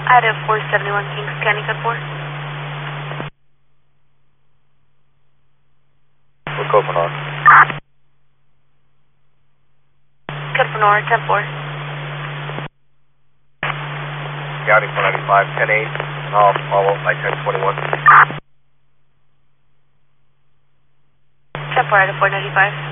Idaho 471 Kings County, code 4. We're code for Nora. Code for Nora, 10-4. County 495, 10-8, follow by 1021. 10-4, Idaho 495.